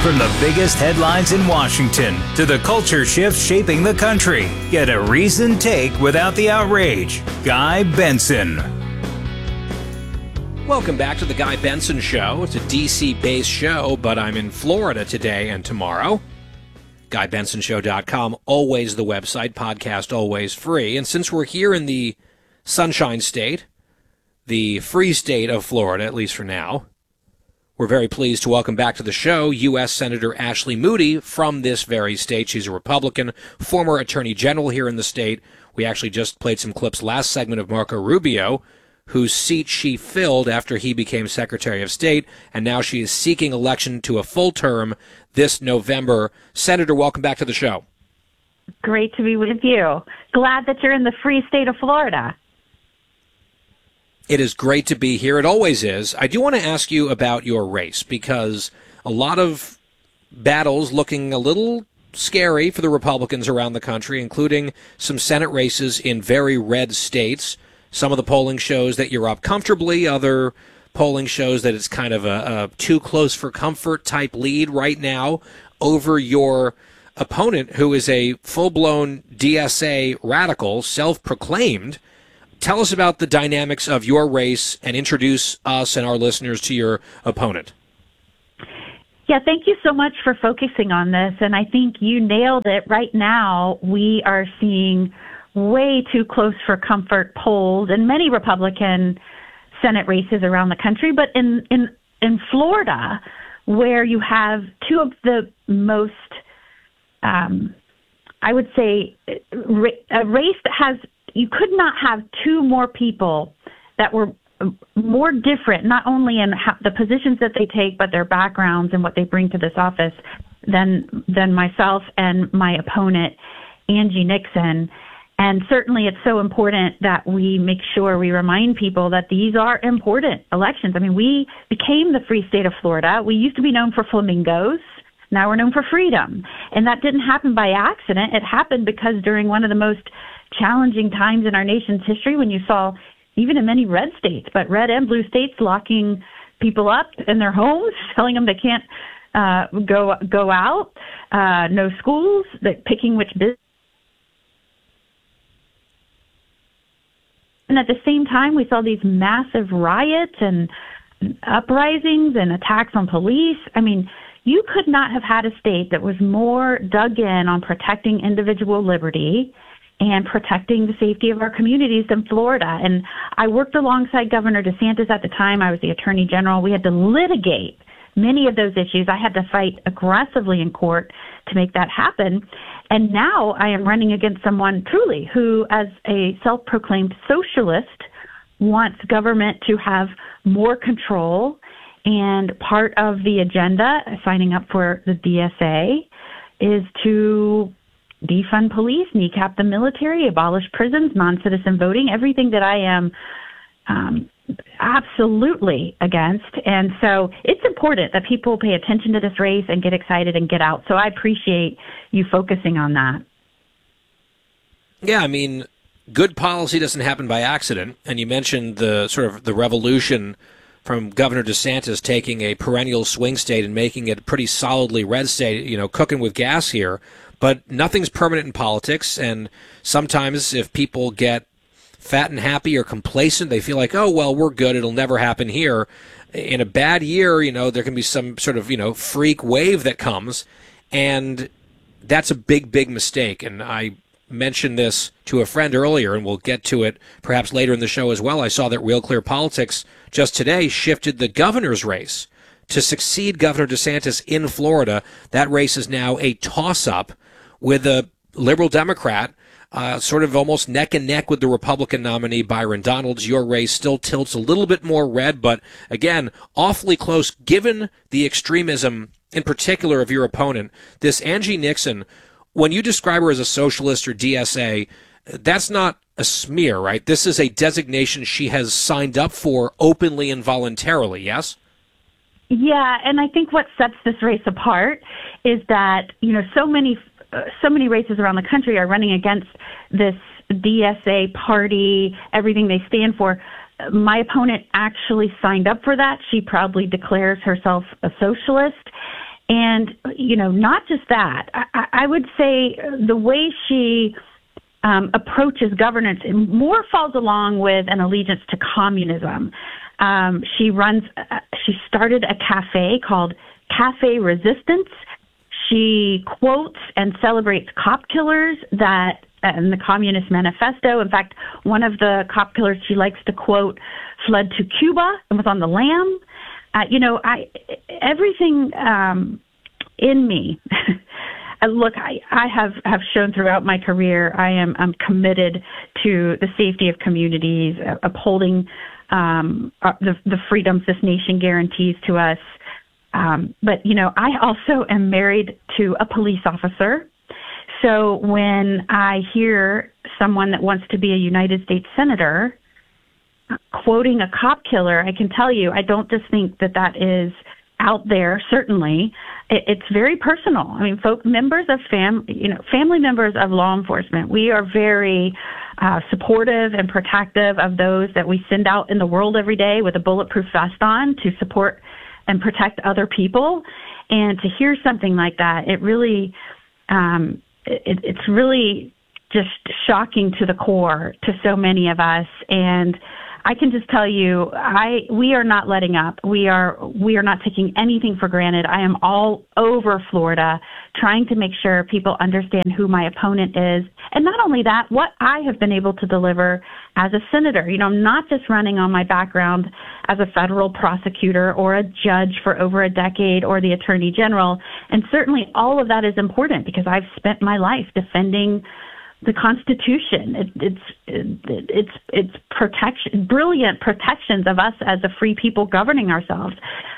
From the biggest headlines in Washington to the culture shifts shaping the country, get a reasoned take without the outrage. Guy Benson. Welcome back to the Guy Benson Show. It's a D.C.-based show, but I'm in Florida today and tomorrow. GuyBensonShow.com, always the website, podcast always free. And since we're here in the Sunshine State, the free state of Florida, at least for now, we're very pleased to welcome back to the show U.S. Senator Ashley Moody from this very state. She's a Republican, former Attorney General here in the state. We actually just played some clips last segment of Marco Rubio, whose seat she filled after he became Secretary of State, and now she is seeking election to a full term this November. Senator, welcome back to the show. Great to be with you. Glad that you're in the free state of Florida. It is great to be here. It always is. I do want to ask you about your race, because a lot of battles looking a little scary for the Republicans around the country, including some Senate races in very red states. Some of the polling shows that you're up comfortably. Other polling shows that it's kind of a too close for comfort type lead right now over your opponent, who is a full-blown DSA radical, self-proclaimed. Tell us about the dynamics of your race and introduce us and our listeners to your opponent. Yeah, thank you so much for focusing on this. And I think you nailed it. Right now, we are seeing way too close for comfort polls in many Republican Senate races around the country. But in Florida, where you have two of the most, I would say, a race that has, you could not have two more people that were more different, not only in the positions that they take, but their backgrounds and what they bring to this office than myself and my opponent, Angie Nixon. And certainly it's so important that we make sure we remind people that these are important elections. I mean, we became the free state of Florida. We used to be known for flamingos. Now we're known for freedom. And that didn't happen by accident. It happened because during one of the most challenging times in our nation's history, when you saw, even in many red states, but red and blue states, locking people up in their homes, telling them they can't go out, no schools, picking which business. And at the same time, we saw these massive riots and uprisings and attacks on police. I mean, you could not have had a state that was more dug in on protecting individual liberty and protecting the safety of our communities than Florida. And I worked alongside Governor DeSantis at the time. I was the Attorney General. We had to litigate many of those issues. I had to fight aggressively in court to make that happen. And now I am running against someone truly who, as a self-proclaimed socialist, wants government to have more control. And part of the agenda, signing up for the DSA, is to defund police, kneecap the military, abolish prisons, non-citizen voting, everything that I am absolutely against. And so it's important that people pay attention to this race and get excited and get out. So I appreciate you focusing on that. Yeah, I mean, good policy doesn't happen by accident. And you mentioned the sort of the revolution from Governor DeSantis taking a perennial swing state and making it a pretty solidly red state, you know, cooking with gas here. But nothing's permanent in politics, and sometimes if people get fat and happy or complacent, they feel like, oh, well, we're good, it'll never happen here. In a bad year, you know, there can be some sort of, you know, freak wave that comes, and that's a big, big mistake. And I mentioned this to a friend earlier, and we'll get to it perhaps later in the show as well. I saw that Real Clear Politics just today shifted the governor's race to succeed Governor DeSantis in Florida. That race is now a toss-up with a liberal Democrat sort of almost neck and neck with the Republican nominee, Byron Donalds. Your race still tilts a little bit more red, but again, awfully close given the extremism in particular of your opponent. This Angie Nixon, when you describe her as a socialist or DSA, that's not a smear, right? This is a designation she has signed up for openly and voluntarily, yes? Yeah, and I think what sets this race apart is that, you know, so many races around the country are running against this DSA party, everything they stand for. My opponent actually signed up for that. She proudly declares herself a socialist. And, not just that, I would say the way she approaches governance more falls along with an allegiance to communism. She started a cafe called Cafe Resistance. She quotes and celebrates cop killers in the Communist Manifesto. In fact, one of the cop killers she likes to quote fled to Cuba and was on the lam. Everything in me. Look, I have shown throughout my career I'm committed to the safety of communities, upholding the freedoms this nation guarantees to us. But I also am married to a police officer. So when I hear someone that wants to be a United States Senator quoting a cop killer, I can tell you, I don't just think that is out there. Certainly, it's very personal. I mean, family members of law enforcement, we are very supportive and protective of those that we send out in the world every day with a bulletproof vest on to support and protect other people. And to hear something like that, it really, it's really just shocking to the core to so many of us. And I can just tell you, we are not letting up. We are not taking anything for granted. I am all over Florida trying to make sure people understand who my opponent is. And not only that, what I have been able to deliver as a senator. I'm not just running on my background as a federal prosecutor or a judge for over a decade or the attorney general. And certainly all of that is important because I've spent my life defending the Constitution, it's protection, brilliant protections of us as a free people governing ourselves.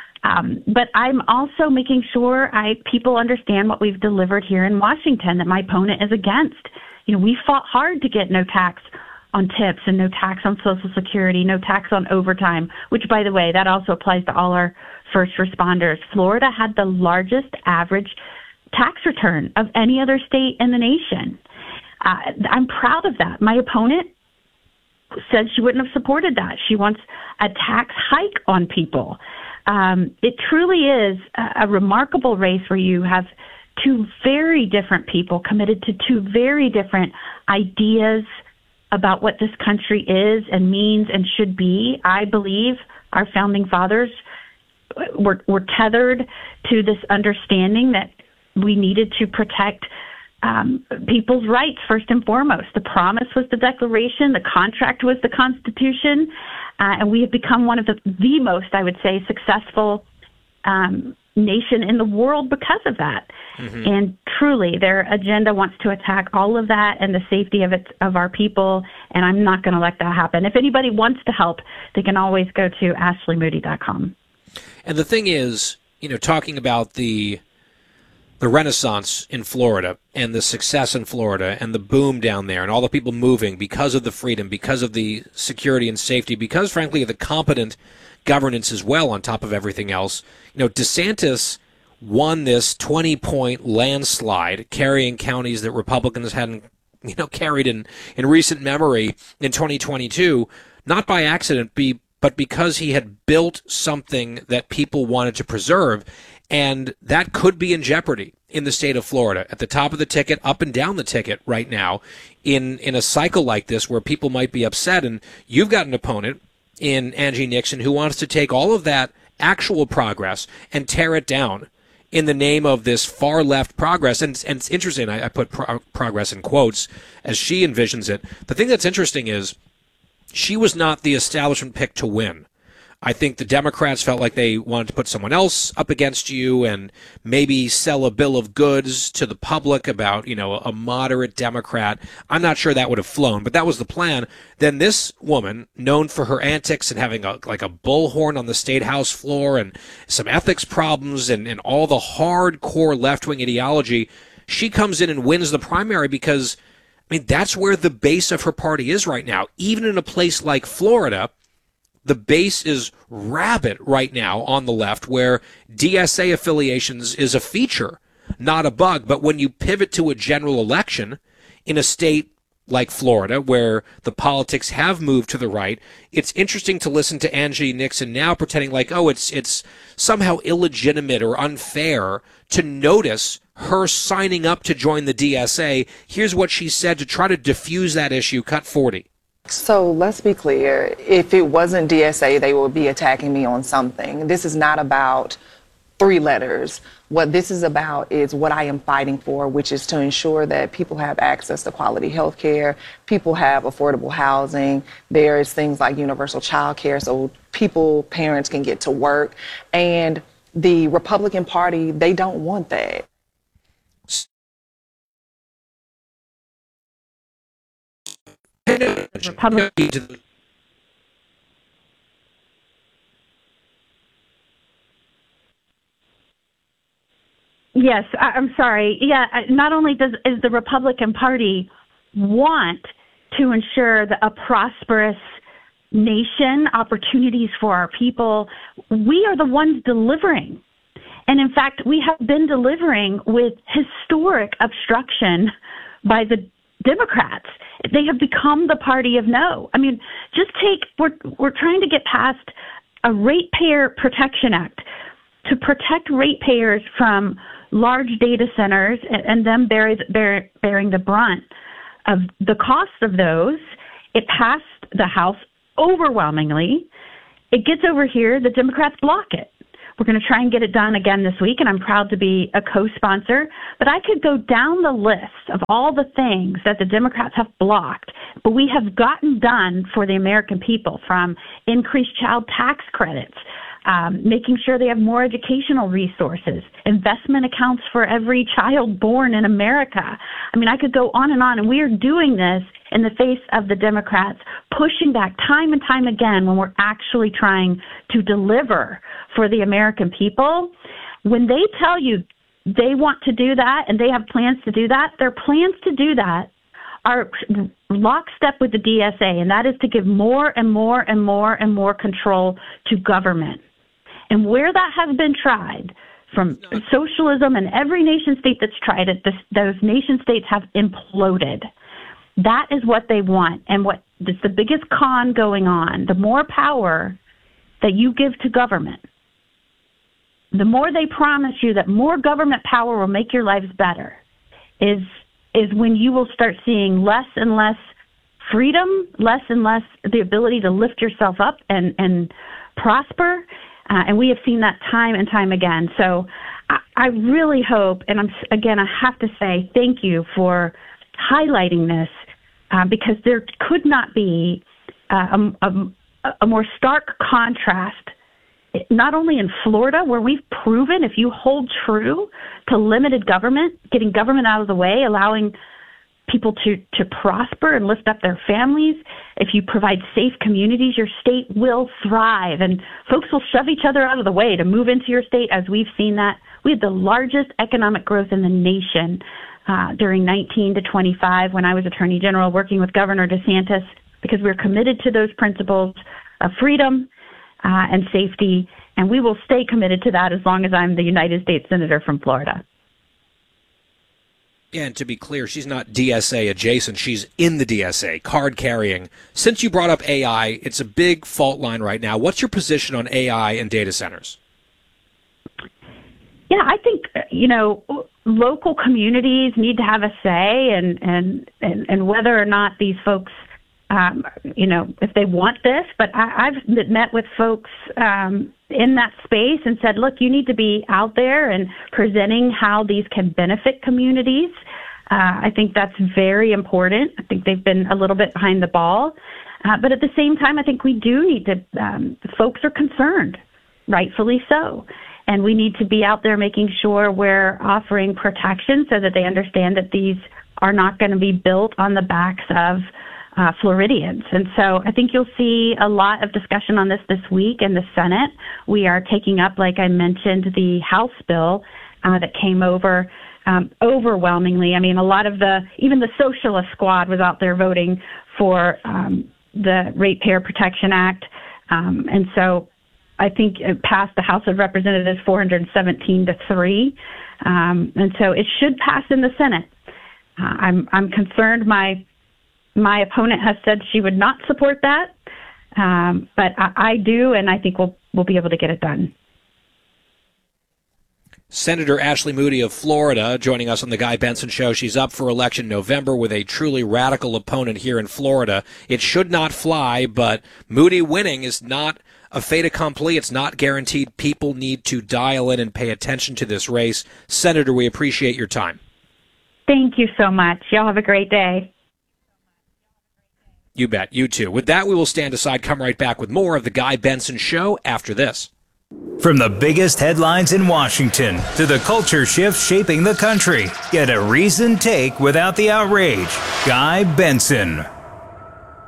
But I'm also making sure people understand what we've delivered here in Washington that my opponent is against. We fought hard to get no tax on tips and no tax on Social Security, no tax on overtime, which, by the way, that also applies to all our first responders. Florida had the largest average tax return of any other state in the nation. I'm proud of that. My opponent said she wouldn't have supported that. She wants a tax hike on people. It truly is a remarkable race where you have two very different people committed to two very different ideas about what this country is and means and should be. I believe our founding fathers were tethered to this understanding that we needed to protect people's rights first and foremost. The promise was the Declaration, the contract was the Constitution, and we have become one of the most, I would say, successful nation in the world because of that. Mm-hmm. And truly, their agenda wants to attack all of that and the safety of our people, and I'm not going to let that happen. If anybody wants to help, they can always go to ashleymoody.com. And the thing is, talking about the renaissance in Florida and the success in Florida and the boom down there and all the people moving because of the freedom, because of the security and safety, because, frankly, of the competent governance as well on top of everything else. DeSantis won this 20-point landslide, carrying counties that Republicans hadn't, carried in recent memory in 2022, not by accident, but because he had built something that people wanted to preserve. And that could be in jeopardy in the state of Florida, at the top of the ticket, up and down the ticket right now, in a cycle like this where people might be upset. And you've got an opponent in Angie Nixon who wants to take all of that actual progress and tear it down in the name of this far left progress. And it's interesting, I put progress in quotes as she envisions it. The thing that's interesting is she was not the establishment pick to win. I think the Democrats felt like they wanted to put someone else up against you and maybe sell a bill of goods to the public about, a moderate Democrat. I'm not sure that would have flown, but that was the plan. Then this woman, known for her antics and having a bullhorn on the state house floor and some ethics problems and all the hardcore left-wing ideology, she comes in and wins the primary because, that's where the base of her party is right now. Even in a place like Florida, the base is rabid right now on the left, where DSA affiliations is a feature, not a bug. But when you pivot to a general election in a state like Florida, where the politics have moved to the right, it's interesting to listen to Angie Nixon now pretending like, oh, it's somehow illegitimate or unfair to notice her signing up to join the DSA. Here's what she said to try to diffuse that issue. Cut 40. So let's be clear. If it wasn't DSA, they would be attacking me on something. This is not about 3 letters. What this is about is what I am fighting for, which is to ensure that people have access to quality health care, people have affordable housing, there is things like universal child care so parents can get to work. And the Republican Party, they don't want that. Yes, I'm sorry. Yeah, not only is the Republican Party want to ensure that a prosperous nation, opportunities for our people, we are the ones delivering. And in fact, we have been delivering with historic obstruction by the Democrats. They have become the party of no. I mean, we're trying to get past a Ratepayer Protection Act to protect ratepayers from large data centers and them bearing the brunt of the cost of those. It passed the House overwhelmingly. It gets over here, the Democrats block it. We're going to try and get it done again this week, and I'm proud to be a co-sponsor. But I could go down the list of all the things that the Democrats have blocked, but we have gotten done for the American people, from increased child tax credits, making sure they have more educational resources, investment accounts for every child born in America. I mean, I could go on, and we are doing this in the face of the Democrats pushing back time and time again when we're actually trying to deliver for the American people. When they tell you they want to do that and they have plans to do that, their plans to do that are lockstep with the DSA, and that is to give more and more and more and more control to government. And where that has been tried, from socialism and every nation state that's tried it, those nation states have imploded. That is what they want. And what is the biggest con going on, the more power that you give to government, the more they promise you that more government power will make your lives better, is when you will start seeing less and less freedom, less and less the ability to lift yourself up and prosper. And we have seen that time and time again. So I really hope, and I have to say thank you for highlighting this, because there could not be a more stark contrast, not only in Florida, where we've proven if you hold true to limited government, getting government out of the way, allowing people to prosper and lift up their families. If you provide safe communities, your state will thrive, and folks will shove each other out of the way to move into your state, as we've seen that. We had the largest economic growth in the nation during 19 to 25 when I was Attorney General, working with Governor DeSantis, because we're committed to those principles of freedom and safety, and we will stay committed to that as long as I'm the United States Senator from Florida. And to be clear, she's not DSA adjacent. She's in the DSA, card carrying. Since you brought up AI, it's a big fault line right now. What's your position on AI and data centers? Yeah, I think, local communities need to have a say and whether or not these folks, if they want this. But I've met with folks in that space and said, look, you need to be out there and presenting how these can benefit communities. I think that's very important. I think they've been a little bit behind the ball. But at the same time, I think we do need to, folks are concerned, rightfully so. And we need to be out there making sure we're offering protection so that they understand that these are not going to be built on the backs of Floridians. And so I think you'll see a lot of discussion on this week in the Senate. We are taking up, like I mentioned, the House bill that came over overwhelmingly. I mean, a lot of even the Socialist Squad was out there voting for the Ratepayer Protection Act. And so I think it passed the House of Representatives 417-3. And so it should pass in the Senate. I'm concerned my My opponent has said she would not support that, but I do, and I think we'll be able to get it done. Senator Ashley Moody of Florida joining us on the Guy Benson Show. She's up for election in November with a truly radical opponent here in Florida. It should not fly, but Moody winning is not a fait accompli. It's not guaranteed. People need to dial in and pay attention to this race. Senator, we appreciate your time. Thank you so much. Y'all have a great day. You bet. You too. With that, we will stand aside, come right back with more of the Guy Benson Show after this. From the biggest headlines in Washington to the culture shift shaping the country, get a reasoned take without the outrage. Guy Benson.